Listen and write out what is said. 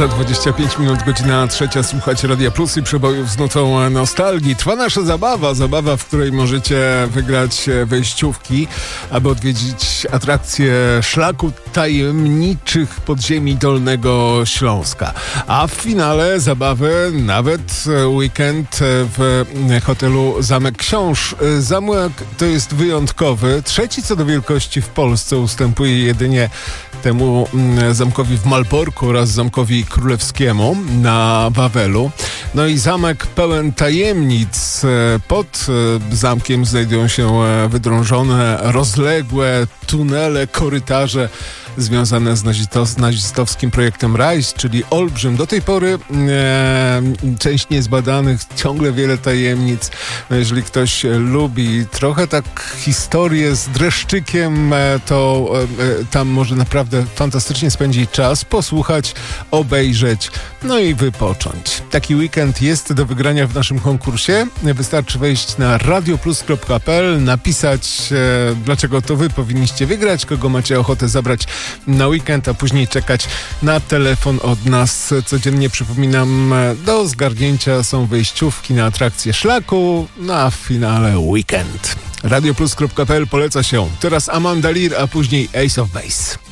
Za 25 minut, godzina 3. Słuchacie Radia Plus i przebojów z nutą nostalgii. Trwa nasza zabawa, w której możecie wygrać wejściówki, aby odwiedzić atrakcję szlaku tajemniczych podziemi Dolnego Śląska. A w finale zabawy nawet weekend w hotelu Zamek Książ. Zamek to jest wyjątkowy, trzeci co do wielkości w Polsce, ustępuje jedynie temu zamkowi w Malborku oraz zamkowi królewskiemu na Wawelu. No i zamek pełen tajemnic. Pod zamkiem znajdują się wydrążone, rozległe tunele, korytarze związane z nazistowskim projektem Rise, czyli olbrzym. Do tej pory część niezbadanych, ciągle wiele tajemnic. No jeżeli ktoś lubi trochę tak historię z dreszczykiem, to tam może naprawdę fantastycznie spędzić czas, posłuchać, obejrzeć, no i wypocząć. Taki weekend jest do wygrania w naszym konkursie. Wystarczy wejść na radioplus.pl, napisać, dlaczego to wy powinniście wygrać, kogo macie ochotę zabrać na weekend, a później czekać na telefon od nas. Codziennie, przypominam, do zgarnięcia są wejściówki na atrakcję szlaku, no a w finale weekend. Radioplus.pl poleca się. Teraz Amanda Lear, a później Ace of Base.